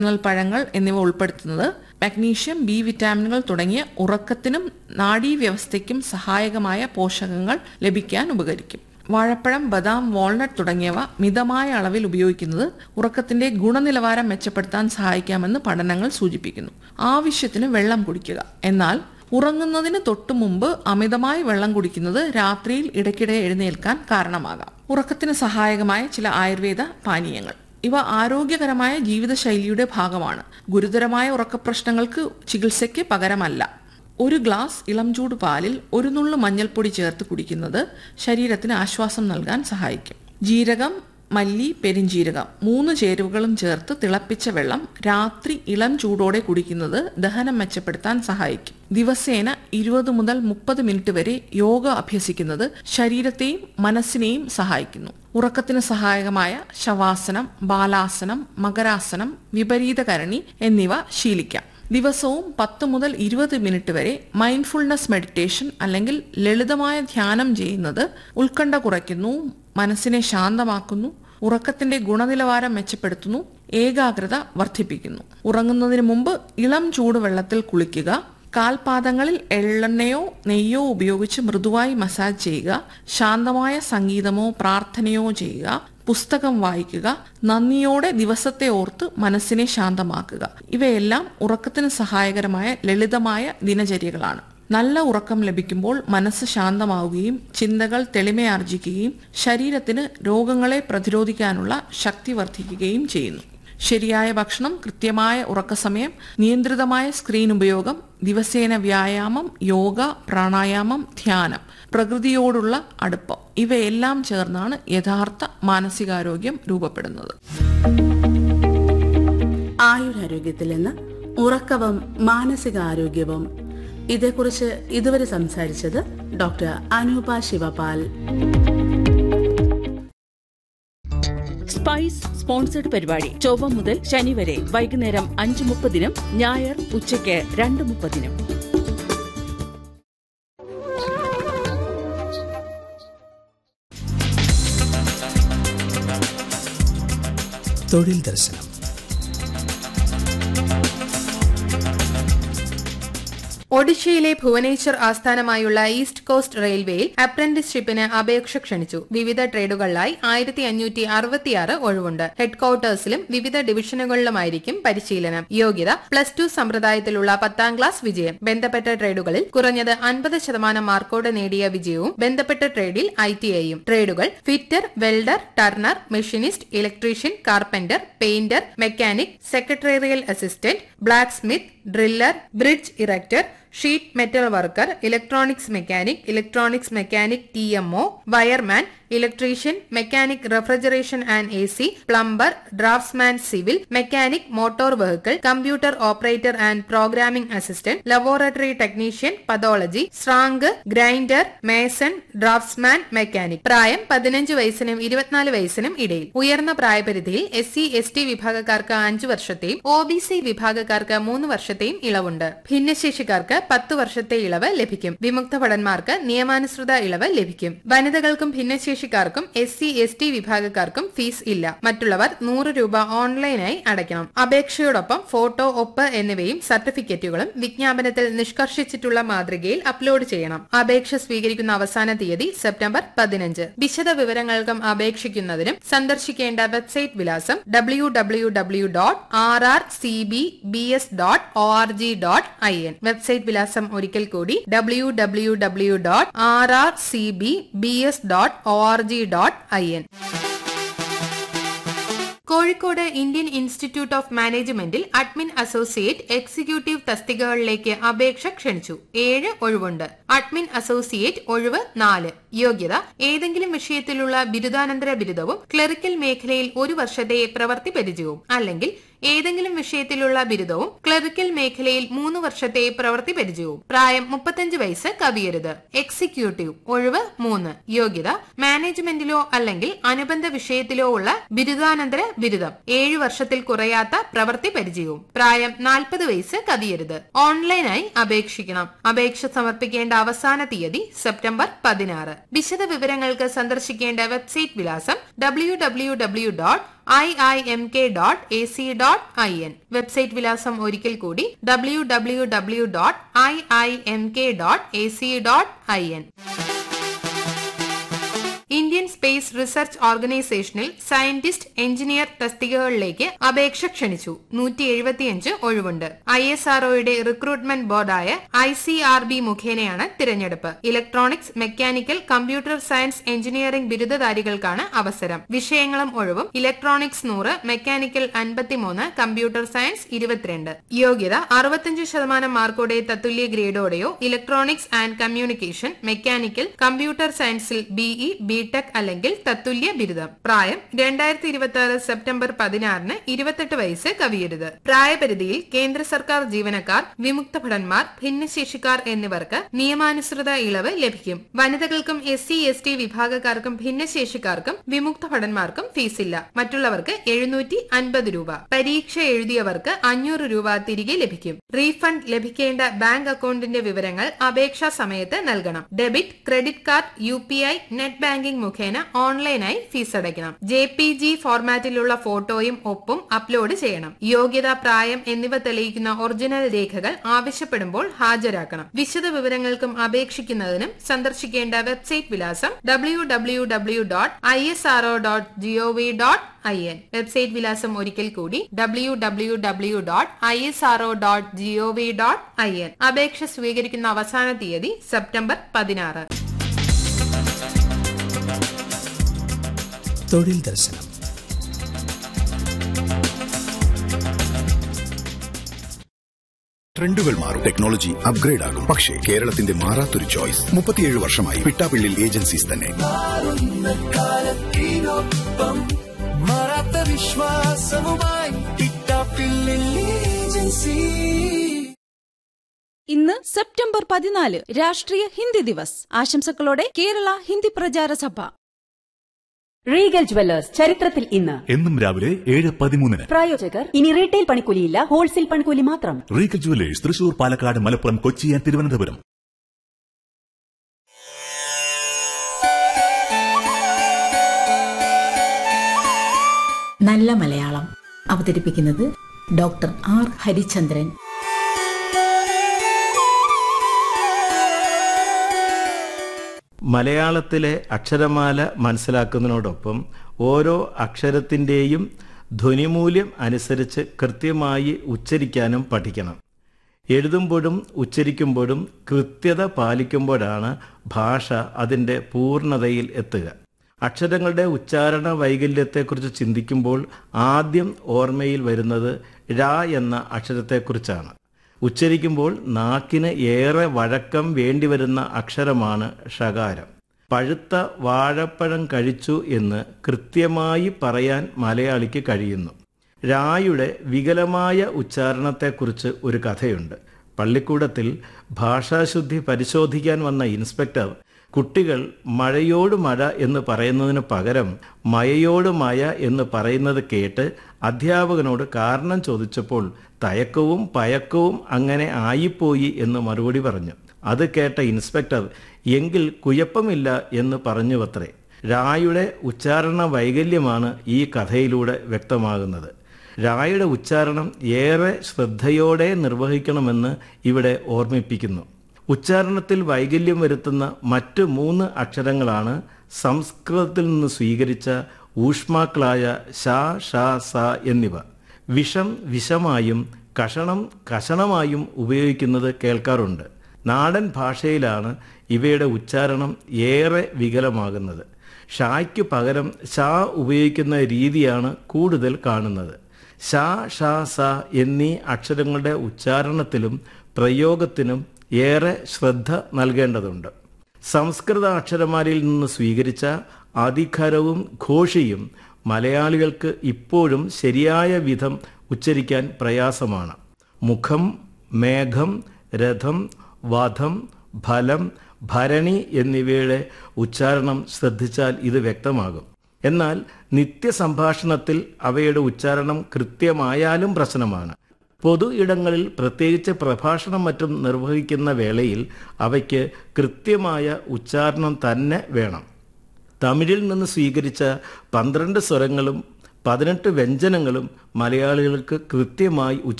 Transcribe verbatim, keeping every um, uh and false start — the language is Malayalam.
പഴങ്ങൾ എന്നിവ ഉൾപ്പെടുത്തുന്നത് മാഗ്നീഷ്യം, ബി വിറ്റാമിനുകൾ തുടങ്ങിയ ഉറക്കത്തിനും നാഡീവ്യവസ്ഥയ്ക്കും സഹായകമായ പോഷകങ്ങൾ ലഭിക്കാൻ ഉപകരിക്കും. വാഴപ്പഴം, ബദാം, വാൾനട്ട് തുടങ്ങിയവ മിതമായ അളവിൽ ഉപയോഗിക്കുന്നത് ഉറക്കത്തിന്റെ ഗുണനിലവാരം മെച്ചപ്പെടുത്താൻ സഹായിക്കാമെന്ന് പഠനങ്ങൾ സൂചിപ്പിക്കുന്നു. ആവശ്യത്തിന് വെള്ളം കുടിക്കുക. എന്നാൽ ഉറങ്ങുന്നതിന് തൊട്ടു മുമ്പ് അമിതമായി വെള്ളം കുടിക്കുന്നത് രാത്രിയിൽ ഇടയ്ക്കിടെ എഴുന്നേൽക്കാൻ കാരണമാകാം. ഉറക്കത്തിന് സഹായകമായ ചില ആയുർവേദ പാനീയങ്ങൾ. ഇവ ആരോഗ്യകരമായ ജീവിതശൈലിയുടെ ഭാഗമാണ്. ഗുരുതരമായ ഉറക്കപ്രശ്നങ്ങൾക്ക് ചികിത്സയ്ക്ക് പകരമല്ല. ഒരു ഗ്ലാസ് ഇളം ചൂട് പാലിൽ ഒരു നുള്ളു മഞ്ഞൾപ്പൊടി ചേർത്ത് കുടിക്കുന്നത് ശരീരത്തിന് ആശ്വാസം നൽകാൻ സഹായിക്കും. ജീരകം, മല്ലി, പെരിഞ്ജീരകം മൂന്ന് ചേരുവകളും ചേർത്ത് തിളപ്പിച്ച വെള്ളം രാത്രി ഇളം ചൂടോടെ കുടിക്കുന്നത് ദഹനം മെച്ചപ്പെടുത്താൻ സഹായിക്കും. ദിവസേന ഇരുപത് മുതൽ മുപ്പത് മിനിറ്റ് വരെ യോഗ അഭ്യസിക്കുന്നത് ശരീരത്തെയും മനസ്സിനെയും സഹായിക്കുന്നു. ഉറക്കത്തിന് സഹായകമായ ശവാസനം, ബാലാസനം, മകരാസനം, വിപരീതകരണി എന്നിവ ശീലിക്കാം. ദിവസവും പത്ത് മുതൽ ഇരുപത് മിനിറ്റ് വരെ മൈൻഡ്ഫുൾനെസ് മെഡിറ്റേഷൻ അല്ലെങ്കിൽ ലളിതമായ ധ്യാനം ചെയ്യുന്നത് ഉത്കണ്ഠ കുറയ്ക്കുന്നു, മനസ്സിനെ ശാന്തമാക്കുന്നു, ഉറക്കത്തിന്റെ ഗുണനിലവാരം മെച്ചപ്പെടുത്തുന്നു, ഏകാഗ്രത വർദ്ധിപ്പിക്കുന്നു. ഉറങ്ങുന്നതിന് മുമ്പ് ഇളം ചൂടുവെള്ളത്തിൽ കുളിക്കുക. കാൽപാദങ്ങളിൽ എള്ളെണ്ണയോ നെയ്യോ ഉപയോഗിച്ച് മൃദുവായി മസാജ് ചെയ്യുക. ശാന്തമായ സംഗീതമോ പ്രാർത്ഥനയോ ചെയ്യുക. പുസ്തകം വായിക്കുക. നന്ദിയോടെ ദിവസത്തെ ഓർത്ത് മനസ്സിനെ ശാന്തമാക്കുക. ഇവയെല്ലാം ഉറക്കത്തിന് സഹായകരമായ ലളിതമായ ദിനചര്യകളാണ്. നല്ല ഉറക്കം ലഭിക്കുമ്പോൾ മനസ്സ് ശാന്തമാവുകയും ചിന്തകൾ തെളിമയാർജിക്കുകയും ശരീരത്തിന് രോഗങ്ങളെ പ്രതിരോധിക്കാനുള്ള ശക്തി വർദ്ധിക്കുകയും ചെയ്യുന്നു. ശരിയായ ഭക്ഷണം, കൃത്യമായ ഉറക്കസമയം, നിയന്ത്രിതമായ സ്ക്രീൻ ഉപയോഗം, ദിവസേന വ്യായാമം, യോഗ, പ്രാണായാമം, ധ്യാനം, പ്രകൃതിയോടുള്ള അടുപ്പം ഇവയെല്ലാം ചേർന്നാണ് യഥാർത്ഥ മാനസികാരോഗ്യം രൂപപ്പെടുന്നത്. ആയുരാരോഗ്യത്തിൽ നിന്ന് ഉറക്കവും മാനസികാരോഗ്യവും ഇതേക്കുറിച്ച് ഇതുവരെ സംസാരിച്ചത് doctor Anupa Sivapal. Spice sponsored പരിപാടി ചൊവ്വ മുതൽ ശനി വരെ വൈകുന്നേരം അഞ്ച് മുപ്പതിനും ഞായർ ഉച്ചയ്ക്ക് രണ്ട് മുപ്പതിനും. തൊഴിൽ ദർശനം. ഒഡീഷയിലെ ഭുവനേശ്വർ ആസ്ഥാനമായുള്ള ഈസ്റ്റ് കോസ്റ്റ് റെയിൽവേയിൽ അപ്രന്റീസ്ഷിപ്പിന് അപേക്ഷ ക്ഷണിച്ചു. വിവിധ ട്രേഡുകളിലായി ആയിരത്തി അഞ്ഞൂറ്റി അറുപത്തിയാറ് ഒഴിവുണ്ട്. ഹെഡ്ക്വാർട്ടേഴ്സിലും വിവിധ ഡിവിഷനുകളിലുമായിരിക്കും പരിശീലനം. യോഗ്യത പ്ലസ് ടു സമ്പ്രദായത്തിലുള്ള പത്താം ക്ലാസ് വിജയം. ബന്ധപ്പെട്ട ട്രേഡുകളിൽ കുറഞ്ഞത് അൻപത് ശതമാനം മാർക്കോടെ നേടിയ വിജയവും ബന്ധപ്പെട്ട ട്രേഡിൽ ഐ ടി ഐയും. ട്രേഡുകൾ fitter, welder, Turner, machinist, electrician, carpenter, painter, mechanic, secretarial assistant, black Smith, driller, bridge erector, sheet metal worker, electronics mechanic, electronics mechanic T M O, wireman, electrician, mechanic refrigeration and A C, plumber, draughtsman civil, mechanic motor vehicle, computer operator and programming assistant, laboratory technician, pathology, സ്ട്രാങ്ക്, grinder, Mason, draughtsman, mechanic. പ്രായം പതിനഞ്ച് വയസ്സിനും ഇരുപത്തിനാല് വയസ്സിനും ഇടയിൽ. ഉയർന്ന പ്രായപരിധിയിൽ എസ് സി എസ് ടി വിഭാഗക്കാർക്ക് അഞ്ചു വർഷത്തെയും ഒ ബി സി വിഭാഗക്കാർക്ക് മൂന്ന് വർഷത്തെയും ഇളവുണ്ട്. ഭിന്നശേഷിക്കാർക്ക് പത്ത് വർഷത്തെ ഇളവ് ലഭിക്കും. വിമുക്ത ഭടന്മാർക്ക് നിയമാനുസൃത ഇളവ് ലഭിക്കും. വനിതകൾക്കും ഭിന്നശേഷിക്കാർക്കും S C S T വിഭാഗക്കാർക്കും fees ഇല്ല. മറ്റുള്ളവർ നൂറ് രൂപ ഓൺലൈനായി അടയ്ക്കണം. അപേക്ഷയോടൊപ്പം ഫോട്ടോ, ഒപ്പ് എന്നിവയും സർട്ടിഫിക്കറ്റുകളും വിജ്ഞാപനത്തിൽ നിഷ്കർഷിച്ചിട്ടുള്ള മാതൃകയിൽ അപ്ലോഡ് ചെയ്യണം. അപേക്ഷ സ്വീകരിക്കുന്ന അവസാന തീയതി സെപ്റ്റംബർ പതിനഞ്ച്. വിശദ വിവരങ്ങൾക്കും അപേക്ഷിക്കുന്നതിനും സന്ദർശിക്കേണ്ട വെബ്സൈറ്റ് വിലാസം W W W dot R R C B B S dot O R G dot I N. Website വിലാസം ഒരിക്കൽ കൂടി W W W dot R R C B B S dot O R G dot I N. Kozhikode Indian institute of മാനേജ്മെന്റിൽ അഡ്മിൻ അസോസിയേറ്റ്, എക്സിക്യൂട്ടീവ് തസ്തികകളിലേക്ക് അപേക്ഷ ക്ഷണിച്ചു. ഏഴ് ഒഴിവുണ്ട്. അഡ്മിൻ അസോസിയേറ്റ് ഒഴിവ് നാല്. യോഗ്യത ഏതെങ്കിലും വിഷയത്തിലുള്ള ബിരുദാനന്തര ബിരുദവും ക്ലറിക്കൽ മേഖലയിൽ ഒരു വർഷത്തെ പ്രവൃത്തി പരിചയവും, അല്ലെങ്കിൽ ഏതെങ്കിലും വിഷയത്തിലുള്ള ബിരുദവും ക്ലറിക്കൽ മേഖലയിൽ മൂന്ന് വർഷത്തെ പ്രവൃത്തി പരിചയവും. പ്രായം മുപ്പത്തഞ്ച് വയസ്സ് കവിയരുത്. എക്സിക്യൂട്ടീവ് ഒഴിവ് മൂന്ന്. യോഗ്യത മാനേജ്മെന്റിലോ അല്ലെങ്കിൽ അനുബന്ധ വിഷയത്തിലോ ഉള്ള ബിരുദാനന്തര ബിരുദം, ഏഴു വർഷത്തിൽ കുറയാത്ത പ്രവൃത്തി പരിചയവും. പ്രായം നാൽപ്പത് വയസ്സ് കവിയരുത്. ഓൺലൈനായി അപേക്ഷിക്കണം. അപേക്ഷ സമർപ്പിക്കേണ്ട അവസാന തീയതി സെപ്റ്റംബർ പതിനാറ്. വിശദ വിവരങ്ങൾക്ക് സന്ദർശിക്കേണ്ട വെബ്സൈറ്റ് വിലാസം W W W dot I I M K dot A C dot dot I N. Website വിലാസം ഒരിക്കൽ കൂടി W W W dot I I M K dot A C dot I N. Indian space research ഓർഗനൈസേഷനിൽ സയന്റിസ്റ്റ് എഞ്ചിനീയർ തസ്തികകളിലേക്ക് അപേക്ഷ ക്ഷണിച്ചു. നൂറ്റി എഴുപത്തിയഞ്ച് ഒഴിവുണ്ട്. I S ആർഒയുടെ recruitment ബോർഡായ I C R B മുഖേനയാണ് തിരഞ്ഞെടുപ്പ്. Electronics, mechanical, computer science engineering ബിരുദധാരികൾക്കാണ് അവസരം. വിഷയങ്ങളും ഒഴിവും: ഇലക്ട്രോണിക്സ് നൂറ്, മെക്കാനിക്കൽ അൻപത്തിമൂന്ന്, കമ്പ്യൂട്ടർ സയൻസ് ഇരുപത്തിരണ്ട്. യോഗ്യത അറുപത്തിയഞ്ച് ശതമാനം മാർക്കോടെ തത്തുല്യ ഗ്രേഡോടെയോ electronics and communication, mechanical, computer സയൻസിൽ ബിഇ, ബിടെക് അല്ലെങ്കിൽ തത്തുല്യ ബിരുദം. പ്രായം രണ്ടായിരത്തി ഇരുപത്തി ആറ് സെപ്റ്റംബർ പതിനാറിന് ഇരുപത്തെട്ട് വയസ്സ് കവിയരുത്. പ്രായപരിധിയിൽ കേന്ദ്ര സർക്കാർ ജീവനക്കാർ, വിമുക്ത ഭടന്മാർ, ഭിന്നശേഷിക്കാർ എന്നിവർക്ക് നിയമാനുസൃത ഇളവ് ലഭിക്കും. വനിതകൾക്കും എസ് സി എസ് ടി വിഭാഗക്കാർക്കും ഭിന്നശേഷിക്കാർക്കും വിമുക്ത ഭടന്മാർക്കും ഫീസില്ല. മറ്റുള്ളവർക്ക് എഴുന്നൂറ്റി അൻപത് രൂപ. പരീക്ഷ എഴുതിയവർക്ക് അഞ്ഞൂറ് രൂപ തിരികെ ലഭിക്കും. റീഫണ്ട് ലഭിക്കേണ്ട ബാങ്ക് അക്കൗണ്ടിന്റെ വിവരങ്ങൾ അപേക്ഷാ സമയത്ത് നൽകണം. Debit, credit card, U P I, net banking മുഖേന ഓൺലൈനായി ഫീസ് അടയ്ക്കണം. ജെ പി ജി ഫോർമാറ്റിലുള്ള ഫോട്ടോയും ഒപ്പും അപ്ലോഡ് ചെയ്യണം. യോഗ്യത, പ്രായം എന്നിവ തെളിയിക്കുന്ന ഒറിജിനൽ രേഖകൾ ആവശ്യപ്പെടുമ്പോൾ ഹാജരാക്കണം. വിശദ വിവരങ്ങൾക്കും അപേക്ഷിക്കുന്നതിനും സന്ദർശിക്കേണ്ട വെബ്സൈറ്റ് വിലാസം W W W dot I S R O dot G O V dot I N. Website വിലാസം ഒരിക്കൽ കൂടി W W W dot I S R O dot G O V dot I N. അപേക്ഷ സ്വീകരിക്കുന്ന അവസാന തീയതി സെപ്റ്റംബർ പതിനാറ്. തൊഴിൽ ദർശനം. ട്രെൻഡുകൾ മാറും, ടെക്നോളജി അപ്ഗ്രേഡ് ആകും. പക്ഷേ കേരളത്തിന്റെ മാറാത്തൊരു ചോയ്സ് മുപ്പത്തിയേഴ് വർഷമായി പിട്ടാപ്പിള്ളിൽ ഏജൻസീസ് തന്നെ. മാറാത്ത വിശ്വാസവുമായി പിട്ടാപ്പിള്ളിൽ ഏജൻസി. ഇന്ന് സെപ്റ്റംബർ പതിനാല് രാഷ്ട്രീയ ഹിന്ദി ദിവസ്. ആശംസകളോടെ കേരള ഹിന്ദി പ്രചാര സഭ. റീഗൽ ജുവല്ലേഴ്സ്, ചരിത്രത്തിൽ ഇന്ന്. എന്നും രാവിലെ ഏഴ് പതിമൂന്നിന്. പ്രായോജകർ ഇനി റീറ്റെയിൽ പണിക്കൂലിയില്ല, ഹോൾസെയിൽ പണിക്കൂലി മാത്രം. Regal jewellers, Thrissur, Palakkad, Malappuram, Kochi and Thiruvananthapuram. നല്ല മലയാളം അവതരിപ്പിക്കുന്നത് ഡോക്ടർ ആർ ഹരിചന്ദ്രൻ. മലയാളത്തിലെ അക്ഷരമാല മനസ്സിലാക്കുന്നതിനോടൊപ്പം ഓരോ അക്ഷരത്തിൻ്റെയും ധ്വനിമൂല്യം അനുസരിച്ച് കൃത്യമായി ഉച്ചരിക്കാനും പഠിക്കണം. എഴുതുമ്പോഴും ഉച്ചരിക്കുമ്പോഴും കൃത്യത പാലിക്കുമ്പോഴാണ് ഭാഷ അതിൻ്റെ പൂർണ്ണതയിൽ എത്തുക. അക്ഷരങ്ങളുടെ ഉച്ചാരണ വൈകല്യത്തെക്കുറിച്ച് ചിന്തിക്കുമ്പോൾ ആദ്യം ഓർമ്മയിൽ വരുന്നത് ഴ എന്ന അക്ഷരത്തെക്കുറിച്ചാണ്. ഉച്ചരിക്കുമ്പോൾ നാക്കിന് ഏറെ വഴക്കം വേണ്ടിവരുന്ന അക്ഷരമാണ് ഷകാരം. പഴുത്ത വാഴപ്പഴം കഴിച്ചു എന്ന് കൃത്യമായി പറയാൻ മലയാളിക്ക് കഴിയുന്നു. ഴായുടെ വികലമായ ഉച്ചാരണത്തെക്കുറിച്ച് ഒരു കഥയുണ്ട്. പള്ളിക്കൂടത്തിൽ ഭാഷാശുദ്ധി പരിശോധിക്കാൻ വന്ന ഇൻസ്പെക്ടർ കുട്ടികൾ മഴയോട് മഴ എന്ന് പറയുന്നതിന് പകരം മഴയോട് മഴ എന്ന് പറയുന്നത് കേട്ട് അധ്യാപകനോട് കാരണം ചോദിച്ചപ്പോൾ തയക്കവും പയക്കവും അങ്ങനെ ആയിപ്പോയി എന്ന് മറുപടി പറഞ്ഞു. അത് കേട്ട ഇൻസ്പെക്ടർ എങ്കിൽ കുഴപ്പമില്ല എന്ന് പറഞ്ഞുവത്രേ. ഴായുടെ ഉച്ചാരണ വൈകല്യമാണ് ഈ കഥയിലൂടെ വ്യക്തമാകുന്നത്. ഴായുടെ ഉച്ചാരണം ഏറെ ശ്രദ്ധയോടെ നിർവഹിക്കണമെന്ന് ഇവിടെ ഓർമ്മിപ്പിക്കുന്നു. ഉച്ചാരണത്തിൽ വൈകല്യം വരുത്തുന്ന മറ്റ് മൂന്ന് അക്ഷരങ്ങളാണ് സംസ്കൃതത്തിൽ നിന്ന് സ്വീകരിച്ച ഊഷ്മാക്കളായ ഷ, ഷ, സ എന്നിവ. വിഷം വിഷമായും കഷണം കഷണമായും ഉപയോഗിക്കുന്നത് കേൾക്കാറുണ്ട്. നാടൻ ഭാഷയിലാണ് ഇവയുടെ ഉച്ചാരണം ഏറെ വികലമാകുന്നത്. ഷായ്ക്ക് പകരം ഷ ഉപയോഗിക്കുന്ന രീതിയാണ് കൂടുതൽ കാണുന്നത്. ഷ, ഷ, സ എന്നീ അക്ഷരങ്ങളുടെ ഉച്ചാരണത്തിലും പ്രയോഗത്തിനും ഏറെ ശ്രദ്ധ നൽകേണ്ടതുണ്ട്. സംസ്കൃത അക്ഷരമാലയിൽ നിന്ന് സ്വീകരിച്ച അധികരവും ഘോഷിയും മലയാളികൾക്ക് ഇപ്പോഴും ശരിയായ വിധം ഉച്ചരിക്കാൻ പ്രയാസമാണ്. മുഖം, മേഘം, രഥം, വധം, ഫലം, ഭരണി എന്നിവയുടെ ഉച്ചാരണം ശ്രദ്ധിച്ചാൽ ഇത് വ്യക്തമാകും. എന്നാൽ നിത്യസംഭാഷണത്തിൽ അവയുടെ ഉച്ചാരണം കൃത്യമായാലും പ്രശ്നമാണ്. പൊതു ഇടങ്ങളിൽ പ്രത്യേകിച്ച് പ്രഭാഷണം മറ്റും നിർവഹിക്കുന്ന വേളയിൽ അവയ്ക്ക് കൃത്യമായ ഉച്ചാരണം തന്നെ വേണം. തമിഴിൽ നിന്ന് സ്വീകരിച്ച പന്ത്രണ്ട് സ്വരങ്ങളും പതിനെട്ട് വ്യഞ്ജനങ്ങളും മലയാളികൾക്ക് കൃത്യമായി ഉച്ച